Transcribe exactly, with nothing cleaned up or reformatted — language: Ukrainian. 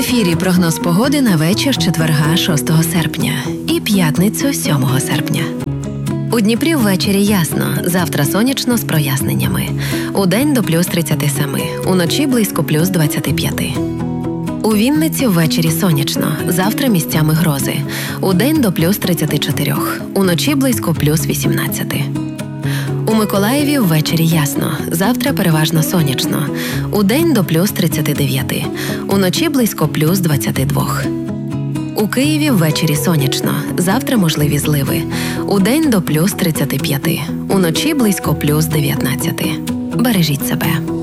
ефірі прогноз погоди на вечір четверга шостого серпня і п'ятницю сьомого серпня. У Дніпрі ввечері ясно, завтра сонячно з проясненнями. Удень до плюс тридцять сім, уночі близько плюс двадцять п'ять. У Вінниці ввечері сонячно, завтра місцями грози. Удень до плюс тридцять чотири, уночі близько плюс вісімнадцять. У Миколаєві ввечері ясно, завтра переважно сонячно. Удень до плюс тридцять дев'ять, уночі близько плюс двадцять два. У Києві ввечері сонячно, завтра можливі зливи. Удень до плюс тридцять п'ять, уночі близько плюс дев'ятнадцять. Бережіть себе.